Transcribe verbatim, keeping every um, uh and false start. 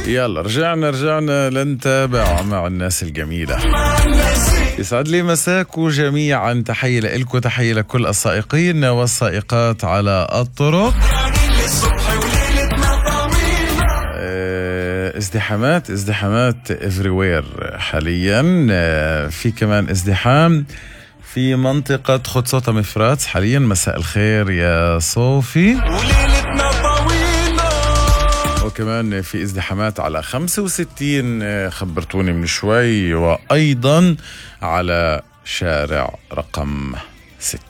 يلا رجعنا رجعنا لنتابع مع الناس الجميلة. يسعد لي مساكم جميعا، تحية لكم، تحية لكل السائقين والسائقات على الطرق. ازدحامات ازدحامات everywhere حاليا. في كمان ازدحام في منطقة خدصوطة مفرات حاليا. مساء الخير يا صوفي. وكمان في ازدحامات على خمسة وستين خبرتوني من شوي، وأيضا على شارع رقم ستة.